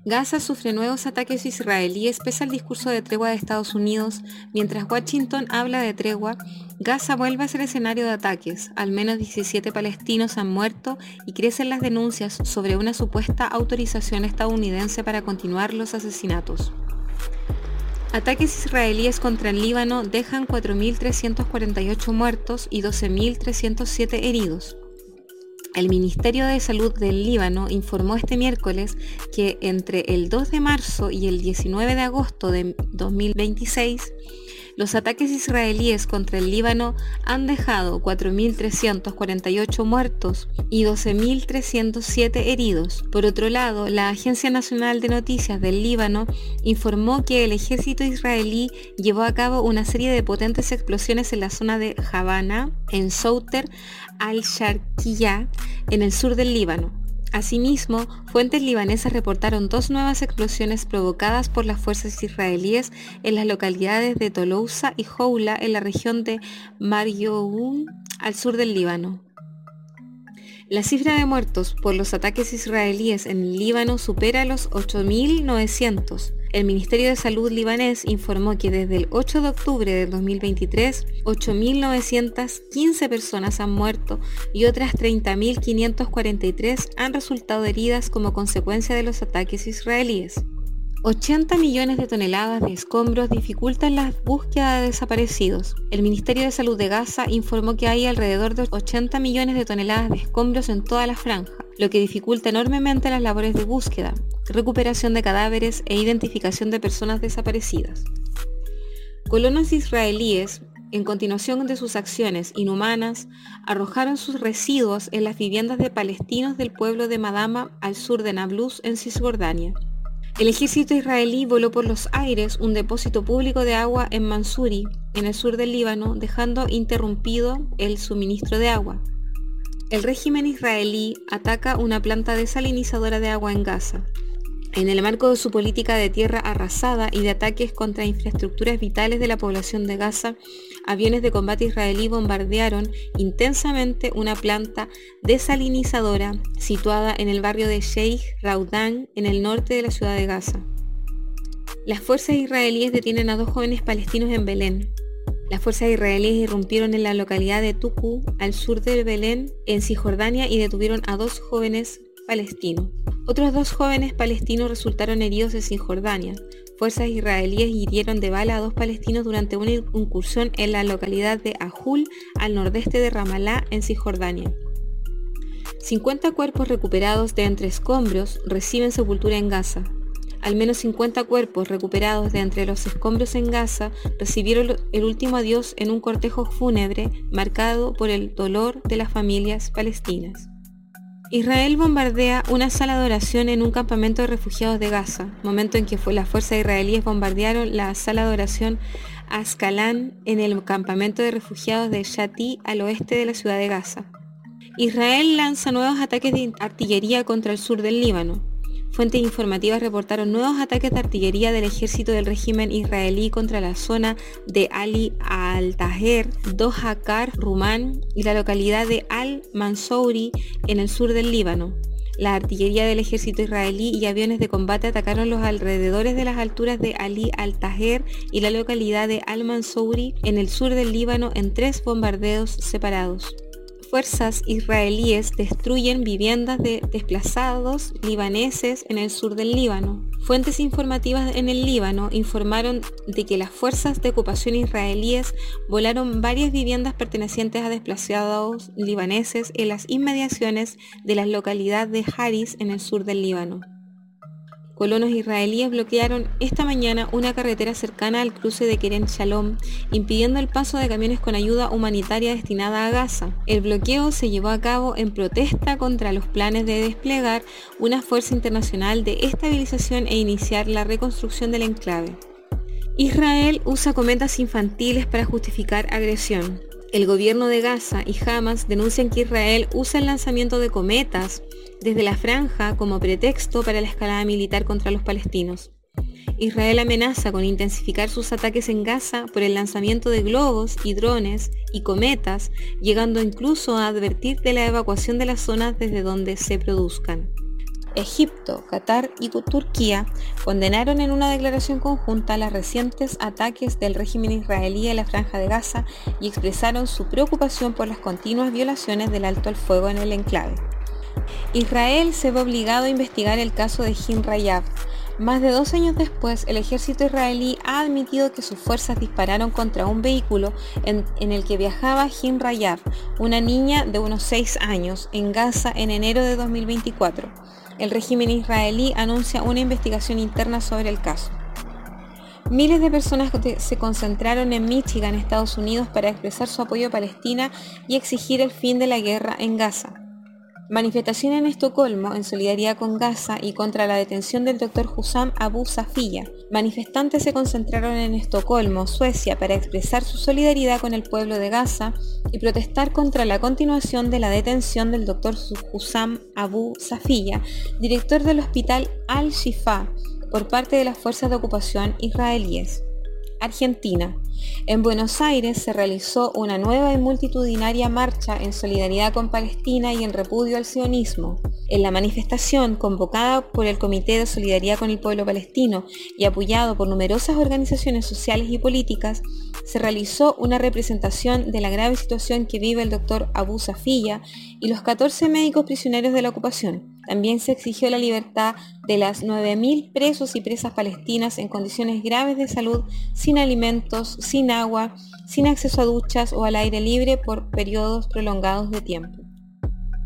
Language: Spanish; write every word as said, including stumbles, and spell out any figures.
Gaza sufre nuevos ataques israelíes pese al discurso de tregua de Estados Unidos. Mientras Washington habla de tregua, Gaza vuelve a ser escenario de ataques. Al menos diecisiete palestinos han muerto y crecen las denuncias sobre una supuesta autorización estadounidense para continuar los asesinatos. Ataques israelíes contra el Líbano dejan cuatro mil trescientos cuarenta y ocho muertos y doce mil trescientos siete heridos. El Ministerio de Salud del Líbano informó este miércoles que entre el dos de marzo y el diecinueve de agosto de dos mil veintiséis, los ataques israelíes contra el Líbano han dejado cuatro mil trescientos cuarenta y ocho muertos y doce mil trescientos siete heridos. Por otro lado, la Agencia Nacional de Noticias del Líbano informó que el ejército israelí llevó a cabo una serie de potentes explosiones en la zona de Habana, en Souter al-Sharqiya, en el sur del Líbano. Asimismo, fuentes libanesas reportaron dos nuevas explosiones provocadas por las fuerzas israelíes en las localidades de Tolosa y Houla en la región de Marioun, al sur del Líbano. La cifra de muertos por los ataques israelíes en el Líbano supera los ocho mil novecientos. El Ministerio de Salud libanés informó que desde el ocho de octubre de dos mil veintitrés, ocho mil novecientas quince personas han muerto y otras treinta mil quinientas cuarenta y tres han resultado heridas como consecuencia de los ataques israelíes. ochenta millones de toneladas de escombros dificultan la búsqueda de desaparecidos. El Ministerio de Salud de Gaza informó que hay alrededor de ochenta millones de toneladas de escombros en toda la franja, lo que dificulta enormemente las labores de búsqueda, recuperación de cadáveres e identificación de personas desaparecidas. Colonos israelíes, en continuación de sus acciones inhumanas, arrojaron sus residuos en las viviendas de palestinos del pueblo de Madama al sur de Nablus, en Cisjordania. El ejército israelí voló por los aires un depósito público de agua en Mansuri, en el sur del Líbano, dejando interrumpido el suministro de agua. El régimen israelí ataca una planta desalinizadora de agua en Gaza. En el marco de su política de tierra arrasada y de ataques contra infraestructuras vitales de la población de Gaza, aviones de combate israelí bombardearon intensamente una planta desalinizadora situada en el barrio de Sheikh Raudan, en el norte de la ciudad de Gaza. Las fuerzas israelíes detienen a dos jóvenes palestinos en Belén. Las fuerzas israelíes irrumpieron en la localidad de Tuku, al sur de Belén, en Cisjordania, y detuvieron a dos jóvenes palestinos. Otros dos jóvenes palestinos resultaron heridos en Cisjordania. Fuerzas israelíes hirieron de bala a dos palestinos durante una incursión en la localidad de Ajul, al nordeste de Ramalá, en Cisjordania. cincuenta cuerpos recuperados de entre escombros reciben sepultura en Gaza. Al menos cincuenta cuerpos recuperados de entre los escombros en Gaza recibieron el último adiós en un cortejo fúnebre marcado por el dolor de las familias palestinas. Israel bombardea una sala de oración en un campamento de refugiados de Gaza, momento en que fue, las fuerzas israelíes bombardearon la sala de oración Ascalán en el campamento de refugiados de Shati, al oeste de la ciudad de Gaza. Israel lanza nuevos ataques de artillería contra el sur del Líbano. Fuentes informativas reportaron nuevos ataques de artillería del ejército del régimen israelí contra la zona de Ali al-Taher, Dohakar, Rumán y la localidad de Al-Mansouri en el sur del Líbano. La artillería del ejército israelí y aviones de combate atacaron los alrededores de las alturas de Ali al-Taher y la localidad de Al-Mansouri en el sur del Líbano en tres bombardeos separados. Fuerzas israelíes destruyen viviendas de desplazados libaneses en el sur del Líbano. Fuentes informativas en el Líbano informaron de que las fuerzas de ocupación israelíes volaron varias viviendas pertenecientes a desplazados libaneses en las inmediaciones de la localidad de Haris, en el sur del Líbano. Colonos israelíes bloquearon esta mañana una carretera cercana al cruce de Kerem Shalom, impidiendo el paso de camiones con ayuda humanitaria destinada a Gaza. El bloqueo se llevó a cabo en protesta contra los planes de desplegar una fuerza internacional de estabilización e iniciar la reconstrucción del enclave. Israel usa cometas infantiles para justificar agresión. El gobierno de Gaza y Hamas denuncian que Israel usa el lanzamiento de cometas desde la franja como pretexto para la escalada militar contra los palestinos. Israel amenaza con intensificar sus ataques en Gaza por el lanzamiento de globos y drones y cometas, llegando incluso a advertir de la evacuación de las zonas desde donde se produzcan. Egipto, Qatar y Turquía condenaron en una declaración conjunta los recientes ataques del régimen israelí en la Franja de Gaza y expresaron su preocupación por las continuas violaciones del alto al fuego en el enclave. Israel se ve obligado a investigar el caso de Hin Rayab. Más de dos años después, el ejército israelí ha admitido que sus fuerzas dispararon contra un vehículo en, en el que viajaba Hin Rayab, una niña de unos seis años, en Gaza en enero de dos mil veinticuatro. El régimen israelí anuncia una investigación interna sobre el caso. Miles de personas se concentraron en Michigan, Estados Unidos, para expresar su apoyo a Palestina y exigir el fin de la guerra en Gaza. Manifestación en Estocolmo en solidaridad con Gaza y contra la detención del doctor Hussam Abu Safiya. Manifestantes se concentraron en Estocolmo, Suecia, para expresar su solidaridad con el pueblo de Gaza y protestar contra la continuación de la detención del doctor Hussam Abu Safiya, director del hospital Al-Shifa, por parte de las fuerzas de ocupación israelíes. Argentina. En Buenos Aires se realizó una nueva y multitudinaria marcha en solidaridad con Palestina y en repudio al sionismo. En la manifestación, convocada por el Comité de Solidaridad con el Pueblo Palestino y apoyado por numerosas organizaciones sociales y políticas, se realizó una representación de la grave situación que vive el doctor Abu Safiya y los catorce médicos prisioneros de la ocupación. También se exigió la libertad de las nueve mil presos y presas palestinas en condiciones graves de salud, sin alimentos, sin agua, sin acceso a duchas o al aire libre por periodos prolongados de tiempo.